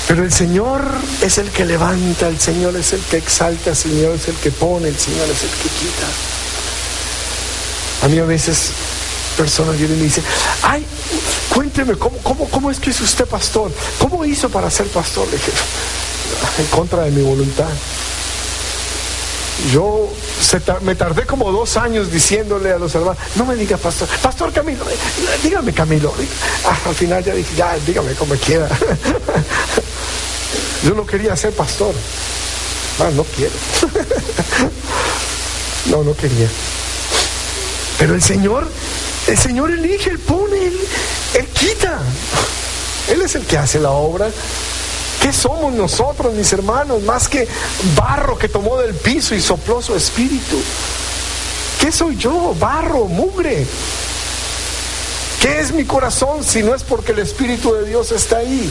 Pero el Señor es el que levanta, el Señor es el que exalta, el Señor es el que pone, el Señor es el que quita. A mí a veces personas vienen y me dicen: ay, cuénteme, ¿cómo es que es usted pastor? ¿Cómo hizo para ser pastor? Le dije: en contra de mi voluntad. Yo me tardé como 2 años diciéndole a los hermanos: no me diga pastor, pastor Camilo, dígame Camilo. Al final ya dije: ya, dígame como quiera. Yo no quería ser pastor. No quiero. No quería. Pero el Señor elige, Él pone, Él quita. Él es el que hace la obra. ¿Qué somos nosotros, mis hermanos? Más que barro que tomó del piso y sopló su espíritu. ¿Qué soy yo? Barro, mugre. ¿Qué es mi corazón si no es porque el Espíritu de Dios está ahí?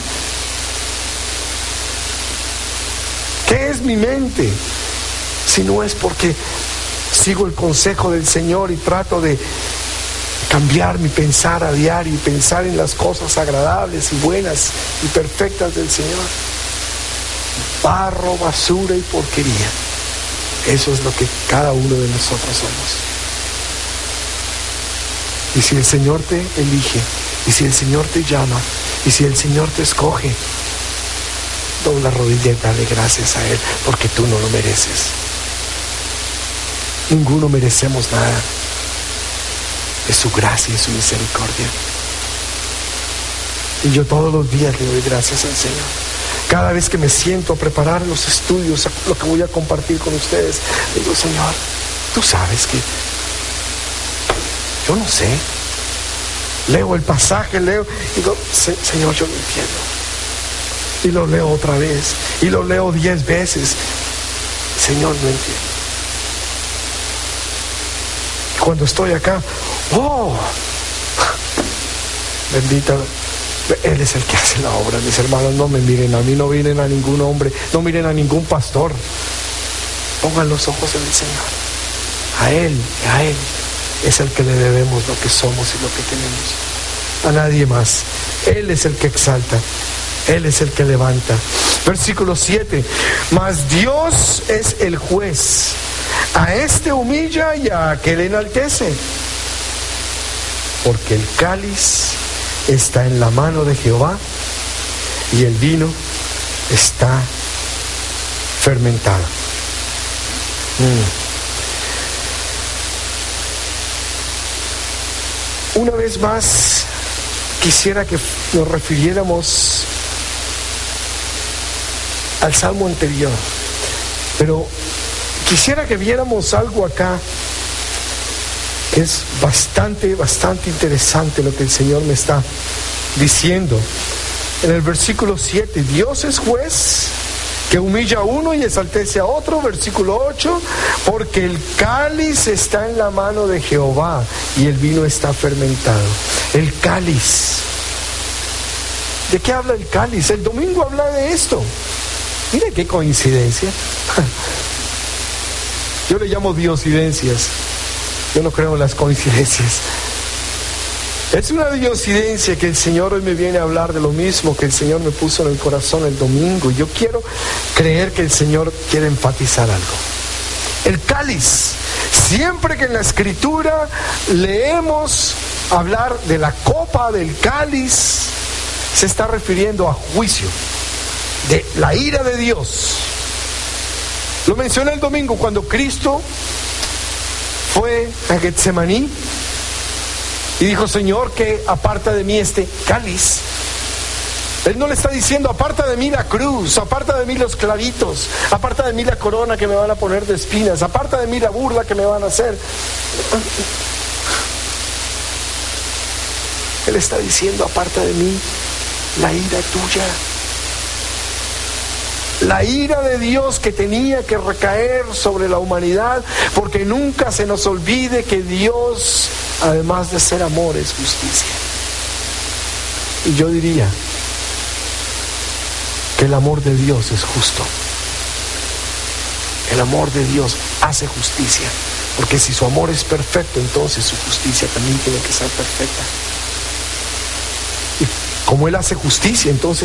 ¿Qué es mi mente si no es porque sigo el consejo del Señor y trato de cambiar mi pensar a diario y pensar en las cosas agradables y buenas y perfectas del Señor? Barro, basura y porquería. Eso es lo que cada uno de nosotros somos. Y si el Señor te elige, y si el Señor te llama, y si el Señor te escoge, dobla rodilla y dale gracias a Él, porque tú no lo mereces. Ninguno merecemos nada. Es su gracia y su misericordia. Y yo todos los días le doy gracias al Señor. Cada vez que me siento a preparar los estudios, lo que voy a compartir con ustedes, digo: Señor, tú sabes que yo no sé. Leo el pasaje, digo: Señor, yo no entiendo. Y lo leo otra vez, y lo leo 10 veces. Señor, no entiendo. Cuando estoy acá, bendito, Él es el que hace la obra. Mis hermanos, no me miren a mí, no miren a ningún hombre, no miren a ningún pastor. Pongan los ojos en el Señor. A Él es el que le debemos lo que somos y lo que tenemos. A nadie más. Él es el que exalta, Él es el que levanta. Versículo 7: mas Dios es el juez. A este humilla y a aquel enaltece. Porque el cáliz está en la mano de Jehová y el vino está fermentado. Una vez más, quisiera que nos refiriéramos al salmo anterior, pero quisiera que viéramos algo acá. Es bastante interesante lo que el Señor me está diciendo. En el versículo 7, Dios es juez que humilla a uno y exaltece a otro. Versículo 8, porque el cáliz está en la mano de Jehová y el vino está fermentado. El cáliz. ¿De qué habla el cáliz? El domingo habla de esto. Mire qué coincidencia. Yo le llamo diosidencias. Yo no creo en las coincidencias. Es una diosidencia que el Señor hoy me viene a hablar de lo mismo que el Señor me puso en el corazón el domingo. Yo quiero creer que el Señor quiere enfatizar algo. El cáliz. Siempre que en la Escritura leemos hablar de la copa del cáliz, se está refiriendo a juicio, de la ira de Dios. Lo mencioné el domingo cuando Cristo fue a Getsemaní y dijo: Señor, que aparta de mí este cáliz. Él no le está diciendo: aparta de mí la cruz, aparta de mí los clavitos, aparta de mí la corona que me van a poner de espinas, aparta de mí la burla que me van a hacer. Él está diciendo: aparta de mí la ira tuya. La ira de Dios que tenía que recaer sobre la humanidad, porque nunca se nos olvide que Dios, además de ser amor, es justicia. Y yo diría que el amor de Dios es justo. El amor de Dios hace justicia, porque si su amor es perfecto, entonces su justicia también tiene que ser perfecta. Y como Él hace justicia, entonces